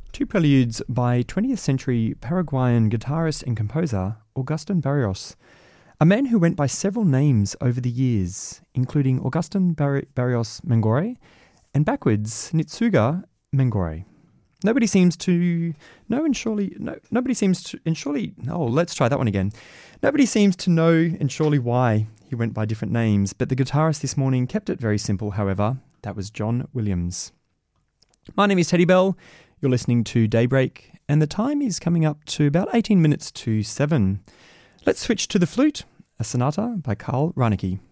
Two preludes by 20th century Paraguayan guitarist and composer Agustin Barrios, a man who went by several names over the years, including Agustin Barrios Mengore and backwards Nitsuga Mengore. Nobody seems to know and surely why he went by different names, but the guitarist this morning kept it very simple, however. That was John Williams. My name is Teddy Bell. You're listening to Daybreak, and the time is coming up to about 18 minutes to 7. Let's switch to the flute, a sonata by Carl Reinecke.